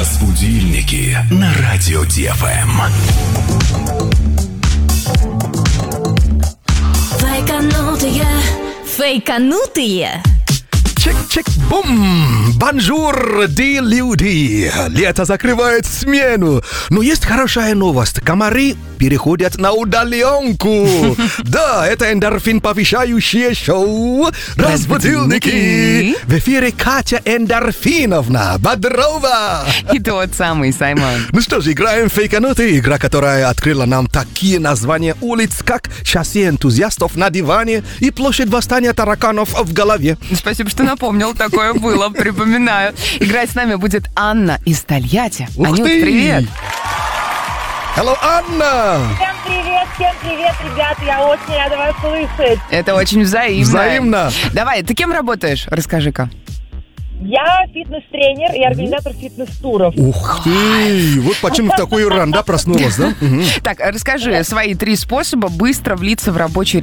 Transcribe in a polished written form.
Разбудильники на радио ДФМ. Фейканутые. Чик-чик-бум! Бонжур, ди люди! Лето закрывает смену. Но есть хорошая новость. Комары переходят на удаленку. Да, это эндорфин повышающее шоу «Разбудильники». В эфире Катя Эндорфиновна Бодрова. И тот самый Саймон. Ну что ж, играем в фейканутые. Игра, которая открыла нам такие названия улиц, как «Шоссе энтузиастов на диване» и «Площадь восстания тараканов в голове». Спасибо, что напомнил. Такое было, припоминаю. Играть с нами будет Анна из Тольятти. Ух Анют, ты! привет. Hello, Анна! Всем привет, ребят, я очень рада вас слышать. Это очень взаимно. Взаимно. Давай, ты кем работаешь? Расскажи-ка. Я фитнес-тренер и организатор фитнес-туров. Ух ты! Вот почему в такой ран, да, проснулась, да? Так, расскажи свои 3 способа быстро влиться в рабочий